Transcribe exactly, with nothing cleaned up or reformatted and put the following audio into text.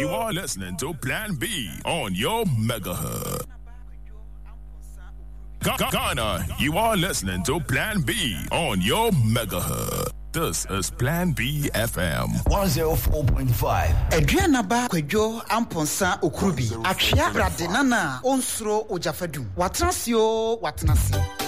You are listening to Plan B on your megahertz. Ghana, you are listening to Plan B on your megahertz. This is Plan B F M one oh four point five. Adriana ba kwadwo amponsa okurubi. Atwea radenana onsro ojafadu. Watrasio watnase.